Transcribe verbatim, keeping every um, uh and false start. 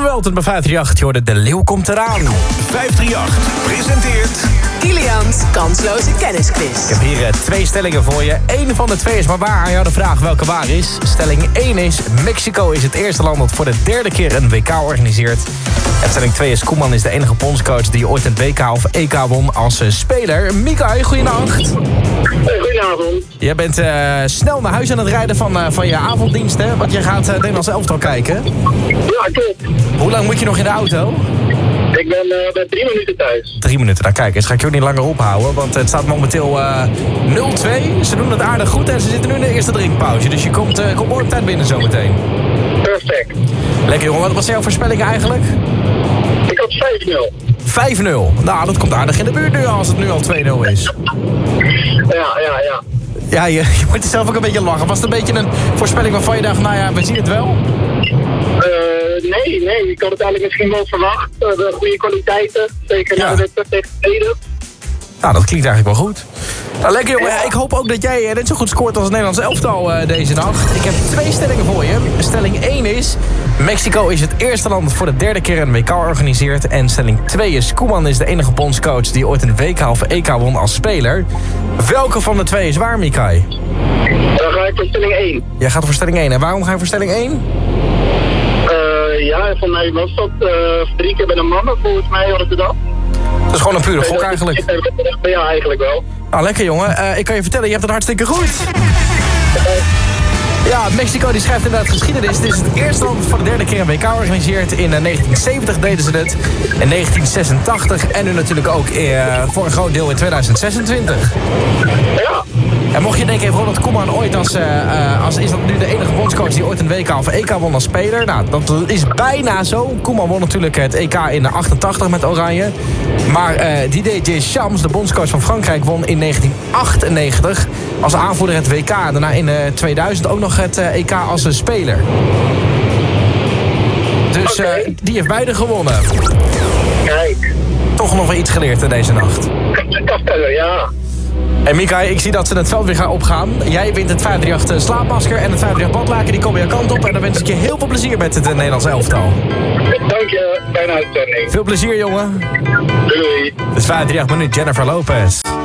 Tom Welton bij vijfdrieënachtig. Je hoorde De Leeuw komt eraan. vijfdrieënachtig presenteert... Kilians kansloze kennisquiz. Ik heb hier uh, twee stellingen voor je. Eén van de twee is maar waar. Aan jou de vraag welke waar is. Stelling één is... Mexico is het eerste land dat voor de derde keer een W K organiseert. En stelling twee is... Koeman is de enige bondscoach die ooit een W K of E K won als uh, speler. Mikael, goeienacht. Hey, goedenavond. Jij bent uh, snel naar huis aan het rijden van, uh, van je avonddienst, hè? Want je gaat uh, Nederlands elftal kijken. Ja, klopt. Hoe lang moet je nog in de auto? Ik ben uh, bij drie minuten thuis. Drie minuten, nou kijk eens, ga ik je ook niet langer ophouden. Want het staat momenteel uh, nul twee. Ze doen het aardig goed en ze zitten nu in de eerste drinkpauze. Dus je komt, uh, komt mooi op tijd binnen zometeen. Perfect. Lekker jongen, wat was jouw voorspelling eigenlijk? Ik had vijf nul. vijf nul. Nou, dat komt aardig in de buurt nu als het nu al twee nul is. Ja, ja, ja. Ja, je, je moet er zelf ook een beetje lachen. Was het een beetje een voorspelling waarvan je dacht, nou ja, we zien het wel? Uh, nee, nee. Ik had het eigenlijk misschien wel verwacht. Uh, de goede kwaliteiten. Zeker Ja. na de wedstrijd tegen Zweden. Nou, dat klinkt eigenlijk wel goed. Nou, lekker jongen. Ja, ik hoop ook dat jij net zo goed scoort als het Nederlands elftal uh, deze nacht. Ik heb twee stellingen voor je. Stelling één is... Mexico is het eerste land dat voor de derde keer een W K organiseert. En stelling twee is... Koeman is de enige bondscoach die ooit een W K of E K won als speler. Welke van de twee is waar, Mikael? Dan ga ik voor stelling één. Jij gaat voor stelling één. En waarom ga je voor stelling één? Uh, ja, voor mij was dat uh, drie keer bij de mannen. Volgens mij hadden ze dat. Dat is gewoon een pure gok eigenlijk. Ja, eigenlijk wel. Nou, lekker jongen. Uh, ik kan je vertellen, je hebt het hartstikke goed. Ja, Mexico die schrijft inderdaad geschiedenis. Het is het eerste land dat voor de derde keer een W K organiseert. In uh, negentien zeventig deden ze het. In negentien zesentachtig. En nu natuurlijk ook uh, voor een groot deel in tweeduizend zesentwintig. Ja. En mocht je denken, heeft Ronald Koeman ooit als, uh, uh, als... Is dat nu de enige bondscoach die ooit een W K of E K won als speler? Nou, dat is bijna zo. Koeman won natuurlijk het E K in achtentachtig met Oranje. Maar uh, Didier Deschamps, de bondscoach van Frankrijk, won in negentien achtennegentig als aanvoerder het W K. Daarna in uh, tweeduizend ook nog het uh, E K als een speler. Dus uh, die heeft beide gewonnen. Kijk. Toch nog wel iets geleerd in deze nacht. Ja. En Mikael, ik zie dat ze het veld weer gaan opgaan. Jij wint het vijfdrieënachtig slaapmasker en het vijfdrieënachtig badlaken. Die komen jouw kant op en dan wens ik je heel veel plezier met het Nederlands elftal. Dank je, fijne uitzending. Veel plezier, jongen. Doei. Het is vijfdrieënachtig minuut, Jennifer Lopez.